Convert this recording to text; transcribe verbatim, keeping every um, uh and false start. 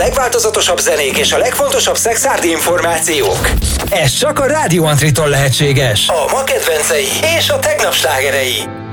legváltozatosabb zenék és a legfontosabb szexárdi információk. Ez csak a Rádió Antritól lehetséges. A ma kedvencei és a tegnap slágerei.